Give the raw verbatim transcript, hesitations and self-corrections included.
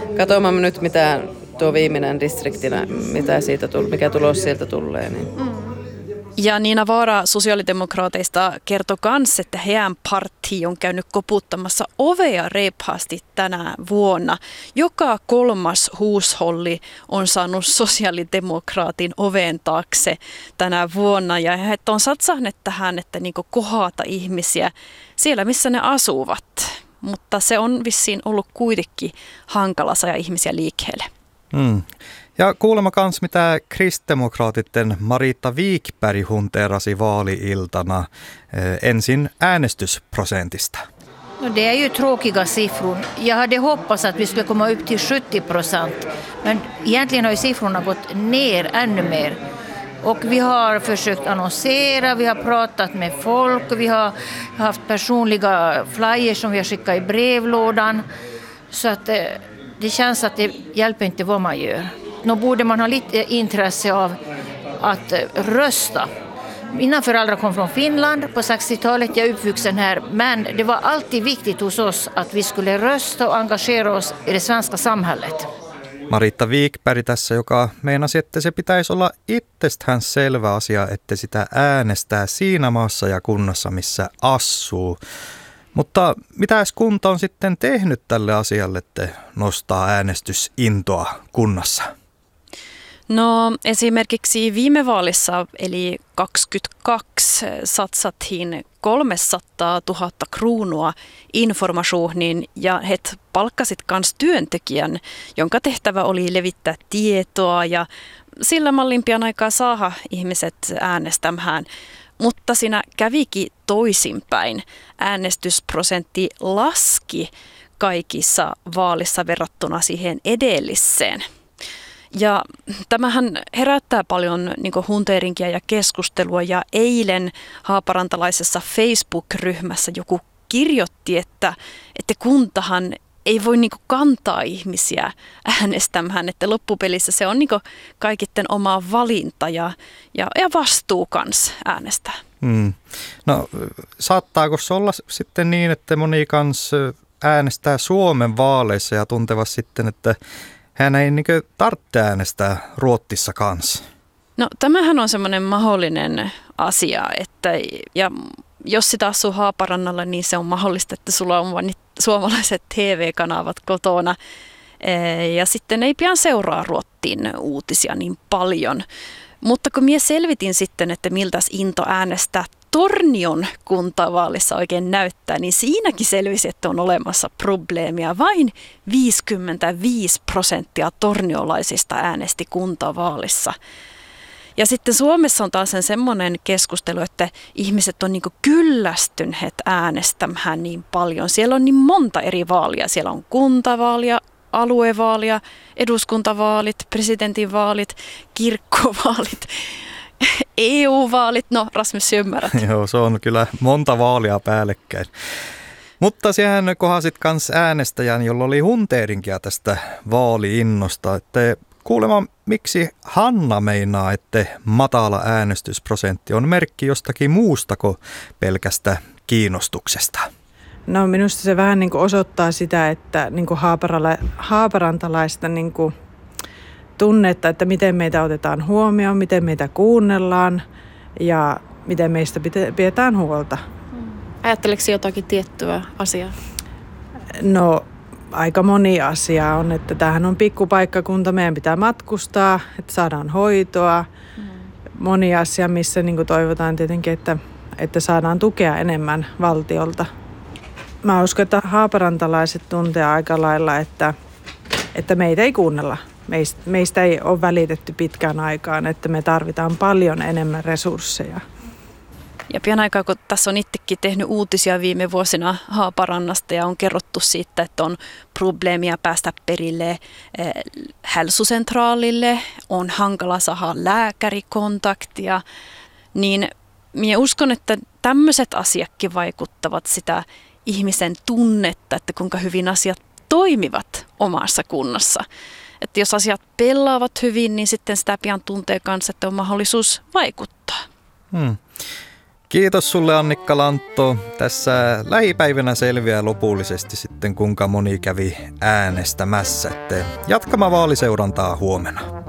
katsomaan nyt, mitä tuo viimeinen distriktinä, mitä siitä tuli, mikä tulos sieltä tulee. Niin. Mm. Ja Niina Vaara sosiaalidemokraateista kertoi myös, että heidän parti on käynyt koputtamassa ovea reippaasti tänä vuonna. Joka kolmas huusholli on saanut sosiaalidemokraatin oven taakse tänä vuonna. Ja he on satsahneet tähän, että niinku kohata ihmisiä siellä, missä ne asuvat. Mutta se on vissiin ollut kuitenkin hankala saada ihmisiä liikkeelle. Mm. Ja kuulemma kans, mitä kristdemokraatitten Marita Wikberg hunterasi vaali-iltana eh, ensin äänestysprosentista. No, det är ju tråkiga siffror. Jag hade hoppats att vi skulle komma upp till sjuttio procent. Men egentligen har ju siffrorna gått ner ännu mer. Och vi har försökt annonsera, vi har pratat med folk och vi har haft personliga flyers som vi har skickat i brevlådan. Så att eh, det känns att det hjälper inte vad man gör. Nå borde man ha lite intresse av att rösta. Mina föräldrar kom från Finland på sextiotalet, jag är uppvuxen här. Men det var alltid viktigt hos oss att vi skulle rösta och engagera oss i det svenska samhället. Marita Wikberg tässä, joka meinasi, että se pitäisi olla itsestään selvä asia, että sitä äänestää siinä maassa ja kunnassa, missä asuu. Mutta mitäs kunta on sitten tehnyt tälle asialle, että nostaa äänestysintoa kunnassa? No esimerkiksi viime vaalissa eli kaksikymmentäkaksi satsattiin kolmesataatuhatta kruunua informationiin ja he palkkasit myös työntekijän, jonka tehtävä oli levittää tietoa ja sillä mallin pian aikaa saada ihmiset äänestämään. Mutta siinä kävikin toisinpäin. Äänestysprosentti laski kaikissa vaalissa verrattuna siihen edelliseen. Ja tämähän herättää paljon niin kuin hunterinkia ja keskustelua ja eilen haaparantalaisessa Facebook-ryhmässä joku kirjoitti, että, että kuntahan ei voi niin kuin kantaa ihmisiä äänestämään, että loppupelissä se on niin kuin kaikitten oma valinta ja, ja, ja vastuu kanssa äänestää. Hmm. No saattaako se olla sitten niin, että moni kans äänestää Suomen vaaleissa ja tuntevat sitten, että hän ei niin kuin tarvitse äänestää Ruotsissa kanssa? No tämähän on semmoinen mahdollinen asia, että ja jos sitä asuu Haaparannalla, niin se on mahdollista, että sulla on vain suomalaiset T V-kanavat kotona ja sitten ei pian seuraa Ruottiin uutisia niin paljon. Mutta kun minä selvitin sitten, että miltäs into äänestää Tornion kuntavaalissa oikein näyttää, niin siinäkin selvisi, että on olemassa probleemia. Vain viisikymmentäviisi prosenttia torniolaisista äänesti kuntavaalissa. Ja sitten Suomessa on taas semmoinen keskustelu, että ihmiset on niin kuin kyllästyneet äänestämään niin paljon. Siellä on niin monta eri vaalia. Siellä on kuntavaalia, aluevaalia, eduskuntavaalit, presidentinvaalit, kirkkovaalit, E U-vaalit. No, Rasmus, ymmärrät. Joo, se on kyllä monta vaalia päällekkäin. Mutta sehän kohasit kans äänestäjän, jolla oli hunterinkia tästä vaali-innosta. Että kuulemma, miksi Hanna meinaa, että matala äänestysprosentti on merkki jostakin muusta kuin pelkästä kiinnostuksesta? No minusta se vähän niin kuin osoittaa sitä, että niin kuin haaparantalaista niin kuin tunnetta, että miten meitä otetaan huomioon, miten meitä kuunnellaan ja miten meistä pidetään huolta. Ajatteleeko jotakin tiettyä asiaa? No aika moni asia on, että tämähän on pikkupaikkakunta, meidän pitää matkustaa, että saadaan hoitoa. Mm. Moni asia, missä niin kuin toivotaan tietenkin, että, että saadaan tukea enemmän valtiolta. Mä uskon, että haaparantalaiset tuntee aika lailla, että, että meitä ei kuunnella. Meistä, meistä ei ole välitetty pitkään aikaan, että me tarvitaan paljon enemmän resursseja. Ja pian aikaa, kun tässä on itsekin tehnyt uutisia viime vuosina Haaparannasta ja on kerrottu siitä, että on probleemia päästä perille hälsocentraalille, on hankala saada lääkärikontaktia, niin minä uskon, että tämmöiset asiatkin vaikuttavat sitä ihmisen tunnetta, että kuinka hyvin asiat toimivat omassa kunnassa. Että jos asiat pelaavat hyvin, niin sitten sitä pian tuntee kanssa, että on mahdollisuus vaikuttaa. Hmm. Kiitos sulle Annikka Lantto. Tässä lähipäivänä selviää lopullisesti sitten kuinka moni kävi äänestämässä. Jatkamme vaaliseurantaa huomenna.